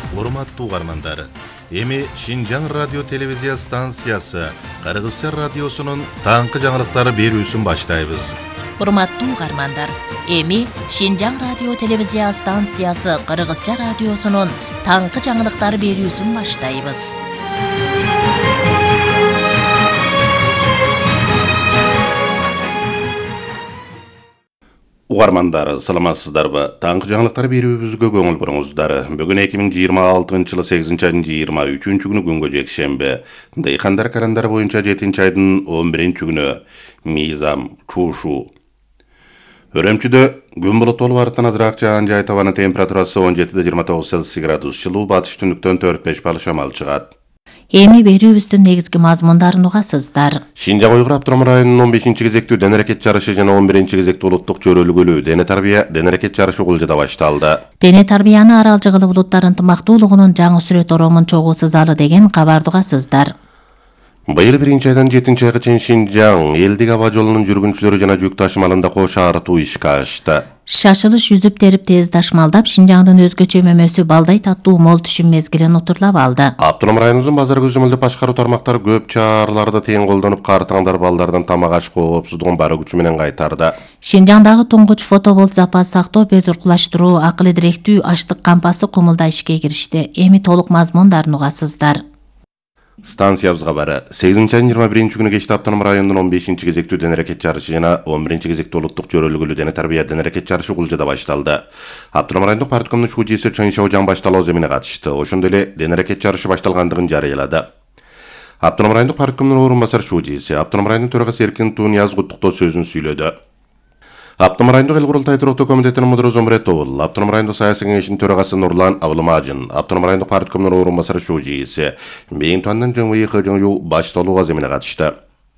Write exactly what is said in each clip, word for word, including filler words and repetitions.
Урматтуу угармандар, эми Шинжаң радио телевизия станциясы Кыргызча радиосунун таңкы жаңылыктары берүүсүн баштайбыз. Урматтуу угармандар, эми Шинжаң радио телевизия станциясы Кыргызча радиосунун таңкы жаңылыктары берүүсүн баштайбыз. Угармандар, саламатсыздарбы? Таңкы жаңылыктар берүүбүзгө көңүл буруңуздар. Бүгүн эки миң жыйырма алтынчы жылы сегизинчи айдын жыйырма үчүнчү күнү күнгө жекшемби. Дыйкандар календары боюнча жетинчи айдын он биринчи күнү. Мыйзам чушу. Өрөмчүдө күн булуттуу артынан азыраак жаан жай табанын температурасы он жетиде жыйырма тогуз Цельсий градус, жылуу батыш түндүктөн төрт беш балл шамал чыгат. Эми берүүбүздүн негизги мазмундарын угасыздар. Шинжаң Уйгур автономдук районунун он бешинчи кезектүү ден аракет жарышы жана он биринчи кезектүү улуттук чөрөлгөлүү дене тарбия ден аракет жарышы Кулжада башталды. Дене тарбияны Арал жыгылы булуттар ынтымактуулугунун жаңы сүрөт оромун чогуу сызалы деген кабарды угасыздар. Быйыл биринчи айдан жетинчи айга чейин Шинжаң элдик аба жолунун жүргүнчүлөрү жана жүк ташымалында кош артуу ишке ашты. Шашылыш жүзүп терип тез ташмалдап Шинжаңдын өзгөчө мөмөсү балдай таттуу мол түшүм мезгилин утурлап алды. Автоном районубуздун базар көзөмөлдөп башкаруу тармактары көп чараларды тең колдонуп, картаңдар балдардан тамак аш коопсуздугун бар күчү менен кайтарды. Шинжаңдагы туңгуч фотоболт запас сактоо бөтүркулаштыруу акыл идиректүү аштык кампасы кумулда ишке киришти. Эми толук мазмундарын угасыздар. Станциябызга бары сегизинчи айдын жыйырма биринчи күнү кечте автоном районунун он бешинчи кезектүү ден аракет жарышы жана он биринчи кезектүү улуттук чөрөлгөлүү дене тарбия ден аракет жарышы Кулжада башталды. Автоном райондук парткомдун шуудиси Чыншоожаң Башталоз эмине катышты. Ошондой эле ден аракет жарышы башталгандыгын жарыялады. Автоном райондук парткомдун орун басар шуудиси, автоном районунун төрагасы Эркин Тунияз куттуктоо сөзүн сүйлөдү. Автоном райондук эл курултай туруктуу комитетинин мудуру Зомуретовул, автоном райондук саясий кеңешинин төрагасы Нурлан Абылмажин, автоном райондук парткомдун орун басары шуудиси Бейин Туандан Жыңвый Хыжыңжу Башталууга земине катышты.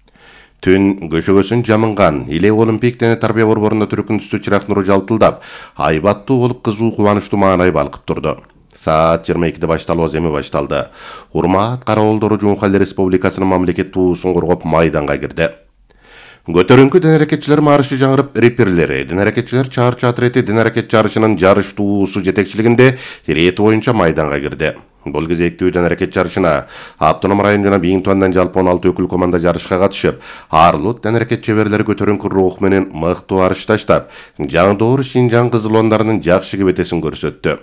Түн көшөгөсүн жамынган Иле Олимпик дене тарбия борборунда түркүн түстүү чырак нуру жалтылдап, айбаттуу болуп кызуу кубанычтуу маанай балкып турду. Саат жыйырма экиде башталуу земи башталды. Урмат караолдору Жумхал Республикасынын мамлекет туусун коргоп майданга кирди. Көтөрүңкү ден аракетчилер маршы жаңырып реперлери, ден аракетчилер чарчы атрети ден аракет жарышынын жарыш туусу жетекчилигинде ирети боюнча майданга кирди. Бул кезектүү ден аракет жарышына автоном район жана Бейин Туандан жалпы он алты өкүл команда жарышка катышып, арлык ден аракет чеберлери көтөрүңкү рух менен мыктуу арыш таштап, жаңдоор Шинжаң кызылондарынын жакшы кебетесин көрсөттү.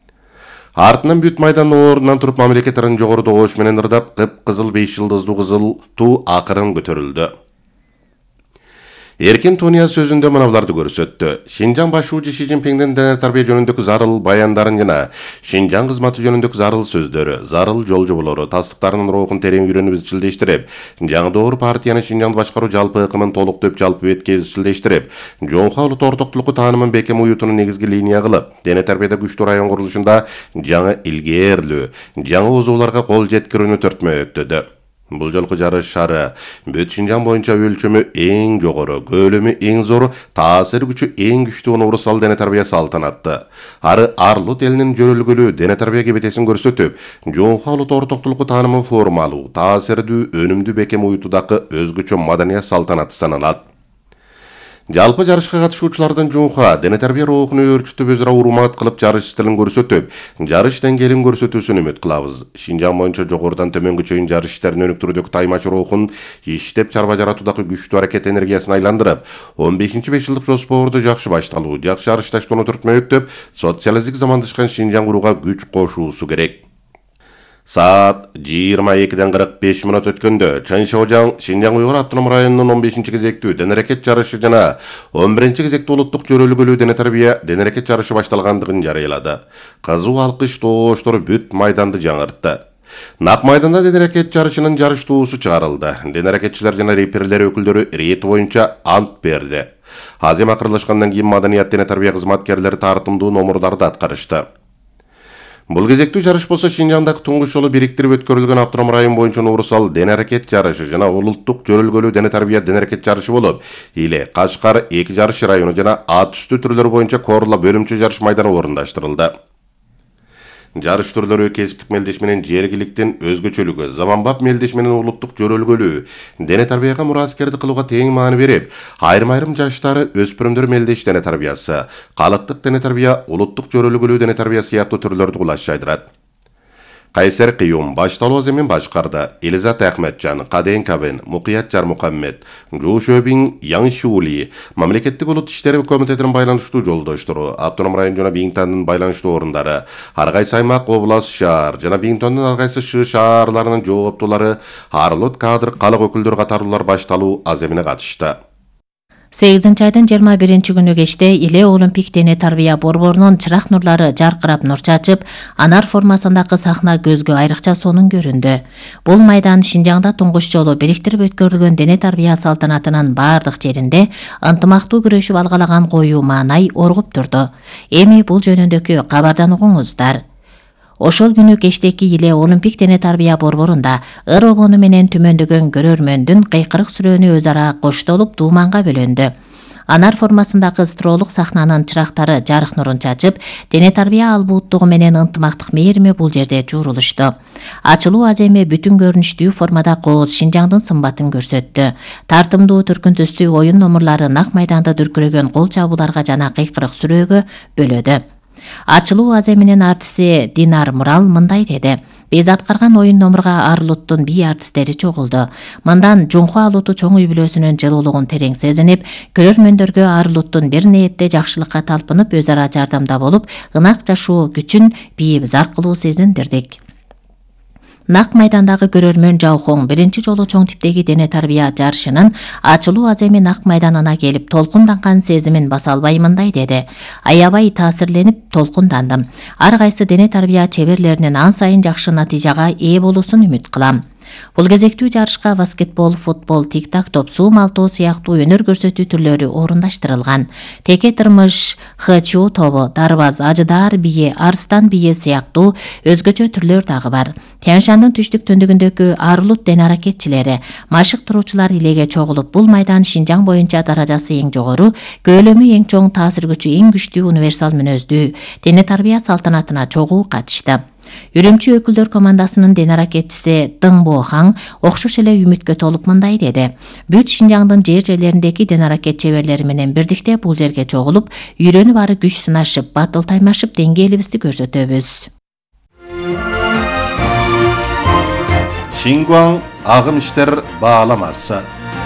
Артынан бүт майдан ордунан туруп мамлекеттерин жогоруда ош менен ырдап, кып-кызыл беш жылдыздуу кызыл туу акырын көтөрүлдү. Эркин Туния сөзүндө мыналарды көрсөттү. Шинжаң башчысы Ши Цзиньпиңдин дене тарбия жөнүндөгү зарыл баяндарын жана Шинжаң кызматы жөнүндөгү зарыл сөздөрү, зарыл жол жоболору, тастыктарынын рухун терең үйрөнүп изчилдештирип, жаңдоор партиянын Шинжаңды башкаруу жалпы ыкымын толуктоп жалпы бетке изчилдештирип, жоңка улут ортоктулуку таанымын бекем уютунун негизги линия кылып, дене тарбияда күчтүү район курулушунда жаңы илгээрлүү, жаңы узууларга кол жеткирүүнү төртмөктөдү. Бул жолку жарыш шары бүт Шинжаң боюнча өлчөмү эң жогору, көлөмү эң зор, таасир күчү эң күчтүү универсал дене тарбия салтанатты. Ары арлут элинин жөрөлгөлүү дене тарбия кебетесин көрсөтүп, жоңка улут ортоктулуку таанымы формалуу, таасирдүү, өнүмдүү бекем уютудагы өзгөчө маданият салтанаты саналат. Жалпы жарышка катышуучулардын жоңка дене тарбия рухуну өөрчүтүп өзара урмат кылып жарыш стилин көрсөтүп, жарыш деңгээлин көрсөтүүсүн үмүт кылабыз. Шинжаң боюнча жогорудан төмөнгө чейин жарыш иштерин өнүктүрүүдөгү таймач рухун иштеп чарба жаратуудагы күчтүү аракет энергиясын айландырып, он бешинчи беш жылдык жоспорду жакшы башталуу, жакшы арыш таштоону түртмөктөп, социалисттик замандашкан Шинжаң курууга күч кошуусу керек. Саат жыйырма экиден кырк беш мүнөт өткөндө Чыншоожаң Шинжаң Уйгур автоном районунун он бешинчи кезектүү ден аракет жарышы жана он биринчи кезектүү улуттук чөрөлгөлүү дене тарбия ден аракет жарышы башталгандыгын жарыялады. Кызуу алкыш тооштор бүт майданды жаңыртты. Нак майданда ден аракет жарышынын жарыш туусу чыгарылды. Ден аракетчилер жана реперлер өкүлдөрү ирети боюнча ант берди. Азем акырлашкандан кийин маданият дене тарбия кызматкерлери тартымдуу номурларды аткарышты. Бул кезектүү жарыш болсо Шинжаңдагы туңгуч жолу бириктирип өткөрүлгөн автоном район боюнча универсал дене аракет жарышы жана улуттук жөрөлгөлүү дене тарбия дене аракет жарышы болуп, Иле, Кашкар эки жарыш району жана ат үстү түрлөрү боюнча Корла бөлүмчө жарыш майданы орундаштырылды. Жарыш түрлөрү кесиптик мелдеш менен жергиликтин өзгөчөлүгү, заманбап мелдеш менен улуттук жөрөлгөлүү, дене тарбияга мураскерди кылууга тең маани берип, айрым-айрым жаштары өспүрүмдөр мелдеш дене тарбиясы, калыктык дене тарбия, улуттук жөрөлгөлүү дене тарбия сыяктуу түрлөрдү кулаш жайдырат. Кайсер Кыюм башталуу аземин башкарды. Элизат Ахметжан, Каден Кабен, Мукият Жармукаммед, Жушөбин Яңшули, Мамлекеттик улут иштери комитетинин байланыштуу жолдоштору, Автоном район жана Биңтандын байланыштуу орундары, ар кайсы аймак, область, шаар жана Биңтандын ар кайсы шы шаарларынын жооптулары, Арлут кадр калык өкүлдөрү катарлуулар башталуу аземине катышты. сегизинчи айдын жыйырма биринчи күнү кечте Иле Олимпик дене тарбия борборунун чырак нурлары жаркырап нур чачып, анар формасындагы сахна көзгө айрыкча сонун көрүндү. Бул майдан Шинжаңда туңгуч жолу бириктирип өткөрүлгөн дене тарбия салтанатынын бардык жеринде ынтымактуу күрөшүп алгалаган коюу маанай оргуп турду. Эми бул жөнүндөгү кабардан угуңуздар. Ошол күнү кечтеки Иле Олимпик дене тарбия борборунда ыр обону менен түмөндөгөн көрөрмөндүн кыйкырык сүрөөнү өз ара коштолуп дууманга бөлөндү. Анар формасындагы стролук сахнанын чырактары жарык нурун чачып, дене тарбия албууттугу менен ынтымактык мээрими бул жерде жуурулушту. Ачылуу аземи бүтүн көрүнүштүү формада кооз Шинжаңдын сымбатын көрсөттү. Тартымдуу түркүн-түстүү оюн номурлары нак майданда дүркүрөгөн кол чабууларга жана кыйкырык сүрөөгө бөлөдү. Ачылуу аземинин артиси Динар Мурал мындай деди: Биз аткарган оюн номурга Арлуттун бий артисттери чогулду. Мындан Жунху Алуту чоң үй бүлөсүнүн жылуулугун терең сезинип, көрөрмөндөргө Арлуттун бир ниетте жакшылыкка талпынып, өз ара жардамда болуп, ынак жашоо күчүн бийибиз аркылуу сезиндирдик. Нак майдандагы көрөрмөн Жаухоң биринчи жолу чоң типтеги дене тарбия жарышынын ачылуу аземи нак майданына келип толкунданган сезимин баса албай мындай деди: Аябай таасирленип толкундандым. Ар кайсы дене тарбия чеберлеринин ан сайын жакшы натыйжага ээ болуусун үмүт кылам. Бул кезектүү жарышка баскетбол, футбол, тик-так топ, суу малтоо сыяктуу өнөр көрсөтүү түрлөрү орундаштырылган. Теке тырмыш, хчу тобу, дарбаз, ажыдаар бийи, арстан бийи сыяктуу өзгөчө түрлөр дагы бар. Тянь-Шандын түштүк төндүгүндөгү Арлут дене аракетчилери, машык туруучулар Илеге чогулуп, бул майдан Шинжаң боюнча даражасы эң жогору, көлөмү эң чоң, таасир күчү эң күчтүү универсал мүнөздүү дене тарбия салтанатына чогуу катышты. Үрүмчү өкүлдөр командасынын дене аракетчиси Дың Бохан окшош эле үмүткө толуп мындай деди: Бүт Шинжаңдын жер-жерлериндеги дене аракет чеберлери менен бирдикте бул жерге чогулуп, үйрөнүп бары күч сынашып, батыл таймашып деңгээлибизди көрсөтөбүз. Шингуаң агым иштер бааламасы.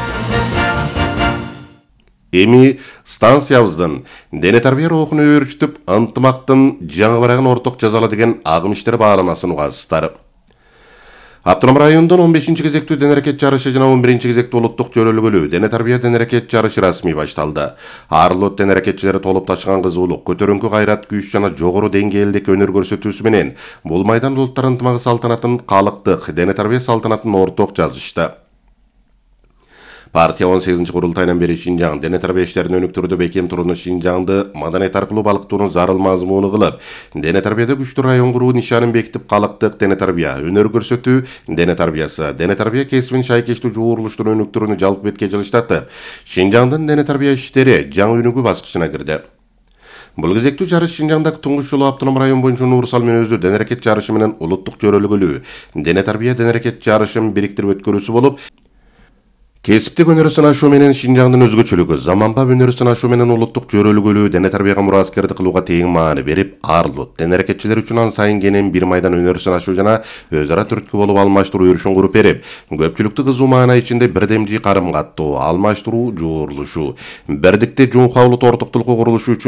Эми станциябыздын дене тарбия рухун өөрчүтүп, ынтымактын жаңы барагын орток жазалы деген агым иштер бааламасын угасыздар. Автоном райондун он бешинчи кезектүү дене аракет жарышы жана он биринчи кезектүү улуттук жөрөлгөлүү дене тарбия дене аракет жарышы расмий башталды. Арлут дене аракетчилери толуп ташыган кызуулук, көтөрүңкү кайрат, күч жана жогору деңгээлдеги өнөр көрсөтүүсү менен бул майдан улуттар ынтымагы салтанатын, калыктык дене тарбия салтанатын орток жазышты. Партия он сегизинчи курултайынан бери Шинжаң дене тарбия иштерин өнүктүрүүдө бекем туруну Шинжаңды маданият аркылуу балыктоонун зарыл мазмуну кылып, дене тарбияда күчтүү район куруу нишанын бекитип, калыктык дене тарбия, өнөр көрсөтүү дене тарбиясы, дене тарбия кесибин шайкештүү жуурулуштун өнүктүрүүнү жалпы бетке жылыштатып, Шинжаңдын дене тарбия иштери жаңы өнүгүү баскычына кирди. Бул кезектүү жарыш Шинжаңдагы туңгуч жолу Автоном район боюнча универсал мүнөздүү дене аракет жарышы менен улуттук жөрөлгөлүү дене тарбия дене аракет жарышын бириктирип өткөрүүсү болуп, кесиптик өнөрү сынашуу менен Шинжаңдын өзгөчөлүгү, заманбап өнөрү сынашуу менен улуттук жөрөлгөлүү дене тарбияга мураскердик кылууга тең маани берип, Арлут дене аракетчилери үчүн ан сайын кенен бир майдан өнөрү сынашуу жана өз ара түрткү болуп алмаштыруу үрүшүн куруп берип, көпчүлүктү кызуу маана ичинде бирдемжи карым каттоо, алмаштыруу, жуурулушуу, бирдикте Жунху Алут ортоктулукку курулушу үчүн